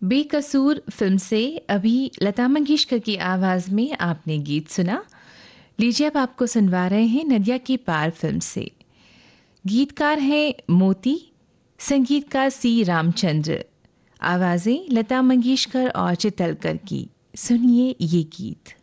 बेकसूर फिल्म से अभी लता मंगेशकर की आवाज़ में आपने गीत सुना। लीजिए अब आपको सुनवा रहे हैं नदिया की पार फिल्म से। गीतकार हैं मोती, संगीतकार सी रामचंद्र, आवाज़ें लता मंगेशकर और चितलकर की। सुनिए ये गीत।